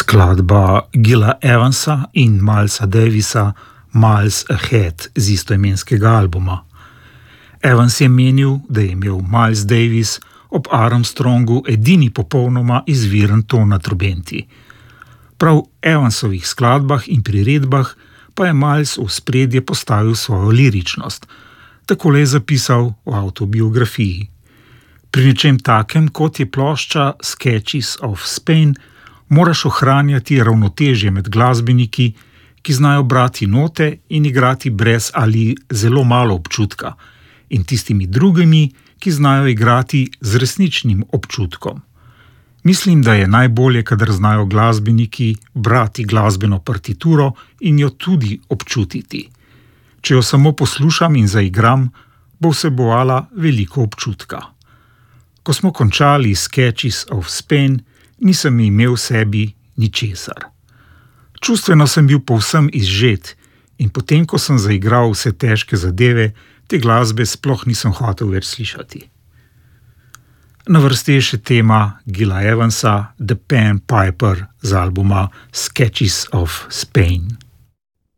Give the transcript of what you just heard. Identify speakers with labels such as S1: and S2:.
S1: skladba Gilla Evansa in Milesa Davisa Miles Ahead z istoimenskega albuma. Evans je menil, da je imel Miles Davis ob Armstrongu edini popolnoma izviren ton na trobenti. Prav v Evansovih skladbah in priredbah pa je Miles v ospredje postavil svojo liričnost. Takole je zapisal v avtobiografiji. Pri nečem takem, kot je plošča Sketches of Spain, moraš ohranjati ravnotežje med glasbeniki, ki znajo brati note in igrati brez ali zelo malo občutka, in tistimi drugimi, ki znajo igrati z resničnim občutkom. Mislim, da je najbolje, kadar znajo glasbeniki brati glasbeno partituro in jo tudi občutiti. Če jo samo poslušam in zaigram, bo vsebovala veliko občutka. Ko smo končali Sketches of Spain, nisem imel v sebi ničesar. Čustveno sem bil povsem izžet in potem, ko sem zaigral vse težke zadeve, te glasbe sploh nisem hotel več slišati. Na vrsti je še tema Gilla Evansa The Pan Piper z albuma Sketches of Spain.